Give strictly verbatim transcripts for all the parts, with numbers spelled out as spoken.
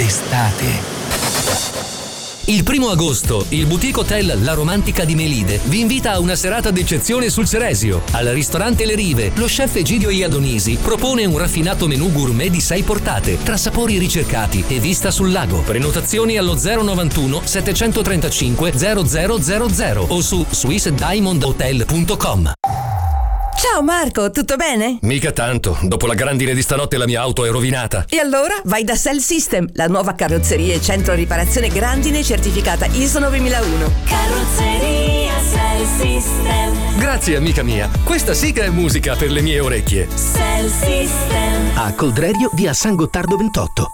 d'estate. Il primo agosto, il boutique hotel La Romantica di Melide vi invita a una serata d'eccezione sul Ceresio. Al ristorante Le Rive, lo chef Egidio Iadonisi propone un raffinato menù gourmet di sei portate, tra sapori ricercati e vista sul lago. Prenotazioni allo zero novantuno settecentotrentacinque zero zero zero zero o su swiss diamond hotel punto com. Ciao Marco, tutto bene? Mica tanto, dopo la grandine di stanotte la mia auto è rovinata. E allora vai da Cell System, la nuova carrozzeria e centro riparazione grandine certificata I S O novemilauno. Carrozzeria Cell System. Grazie amica mia, questa sì che è musica per le mie orecchie. Cell System. A Coldrerio, via San Gottardo ventotto.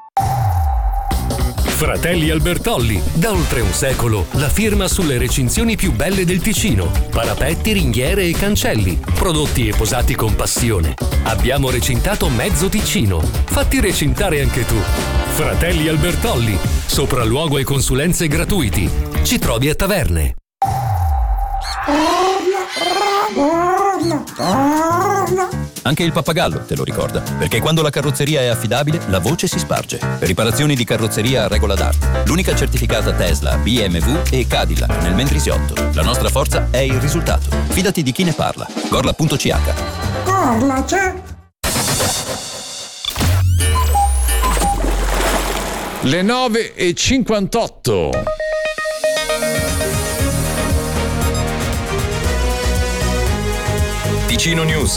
Fratelli Albertolli, da oltre un secolo, la firma sulle recinzioni più belle del Ticino. Parapetti, ringhiere e cancelli, prodotti e posati con passione. Abbiamo recintato mezzo Ticino. Fatti recintare anche tu. Fratelli Albertolli, sopralluogo e consulenze gratuiti. Ci trovi a Taverne. Anche il pappagallo te lo ricorda, perché quando la carrozzeria è affidabile, la voce si sparge. Per riparazioni di carrozzeria a regola d'arte, l'unica certificata Tesla, B M W e Cadillac nel Mendrisiotto. La nostra forza è il risultato. Fidati di chi ne parla. Gorla punto c h. Gorla c'è! Le nove e cinquantotto. Ticino News.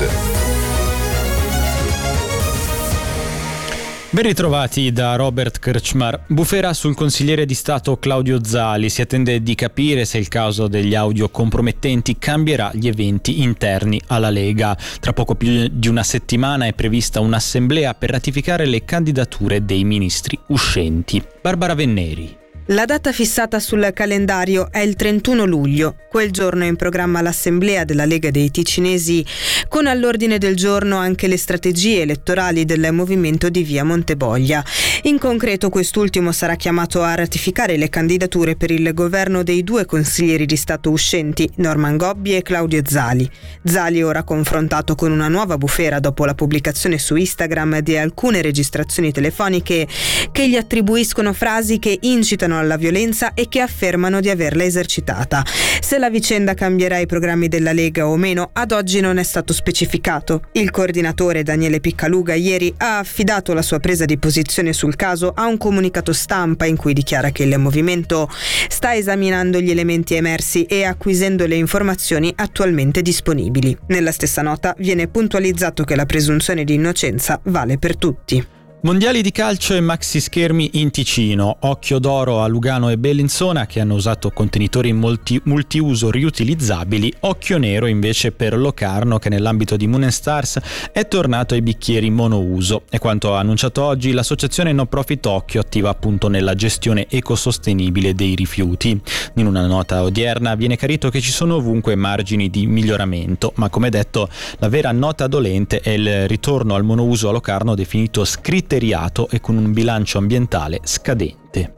Ben ritrovati da Robert Krčmar. Bufera sul consigliere di Stato Claudio Zali. Si attende di capire se il caso degli audio compromettenti cambierà gli eventi interni alla Lega. Tra poco più di una settimana è prevista un'assemblea per ratificare le candidature dei ministri uscenti. Barbara Venneri. La data fissata sul calendario è il trentuno luglio. Quel giorno è in programma l'assemblea della Lega dei Ticinesi, con all'ordine del giorno anche le strategie elettorali del movimento di via Monteboglia. In concreto, quest'ultimo sarà chiamato a ratificare le candidature per il governo dei due consiglieri di Stato uscenti, Norman Gobbi e Claudio Zali. Zali ora confrontato con una nuova bufera dopo la pubblicazione su Instagram di alcune registrazioni telefoniche che gli attribuiscono frasi che incitano alla violenza e che affermano di averla esercitata. Se la vicenda cambierà i programmi della Lega o meno, ad oggi non è stato specificato. Il coordinatore Daniele Piccaluga ieri ha affidato la sua presa di posizione sul caso a un comunicato stampa in cui dichiara che il movimento sta esaminando gli elementi emersi e acquisendo le informazioni attualmente disponibili. Nella stessa nota viene puntualizzato che la presunzione di innocenza vale per tutti. Mondiali di calcio e maxi schermi in Ticino. Occhio d'oro a Lugano e Bellinzona che hanno usato contenitori multi, multiuso riutilizzabili. Occhio nero invece per Locarno che nell'ambito di Moon and Stars è tornato ai bicchieri monouso. È quanto ha annunciato oggi l'associazione No Profit Occhio, attiva appunto nella gestione ecosostenibile dei rifiuti. In una nota odierna viene chiarito che ci sono ovunque margini di miglioramento, ma come detto la vera nota dolente è il ritorno al monouso a Locarno definito scritto e con un bilancio ambientale scadente.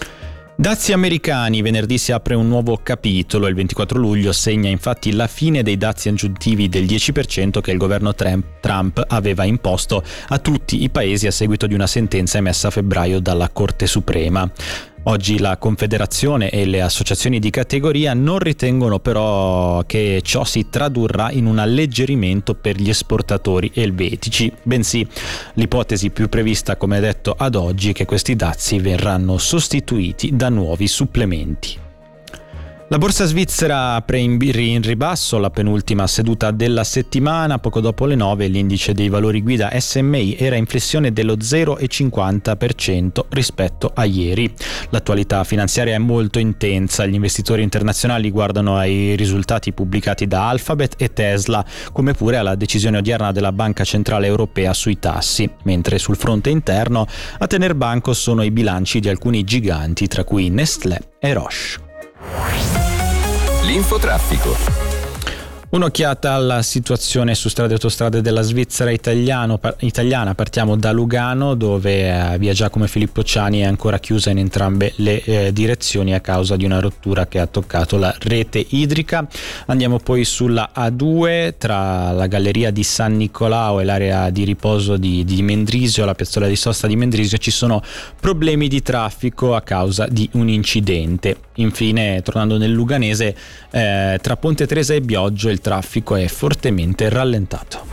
Dazi americani. Venerdì si apre un nuovo capitolo. Il ventiquattro luglio segna infatti la fine dei dazi aggiuntivi del dieci per cento che il governo Trump aveva imposto a tutti i paesi a seguito di una sentenza emessa a febbraio dalla Corte Suprema. Oggi la Confederazione e le associazioni di categoria non ritengono però che ciò si tradurrà in un alleggerimento per gli esportatori elvetici, bensì l'ipotesi più prevista, come detto ad oggi, è che questi dazi verranno sostituiti da nuovi supplementi. La borsa svizzera apre in ribasso la penultima seduta della settimana. Poco dopo le nove l'indice dei valori guida S M I era in flessione dello zero virgola cinquanta per cento rispetto a ieri. L'attualità finanziaria è molto intensa. Gli investitori internazionali guardano ai risultati pubblicati da Alphabet e Tesla, come pure alla decisione odierna della Banca Centrale Europea sui tassi, mentre sul fronte interno a tener banco sono i bilanci di alcuni giganti, tra cui Nestlé e Roche. L'infotraffico. Un'occhiata alla situazione su strade e autostrade della Svizzera italiano, par- italiana. Partiamo da Lugano, dove eh, via Giacomo e Filippo Ciani è ancora chiusa in entrambe le eh, direzioni a causa di una rottura che ha toccato la rete idrica. Andiamo poi sulla A due tra la galleria di San Nicolao e l'area di riposo di, di Mendrisio, la piazzola di sosta di Mendrisio. Ci sono problemi di traffico a causa di un incidente. Infine, tornando nel luganese, eh, tra Ponte Tresa e Bioggio il traffico è fortemente rallentato.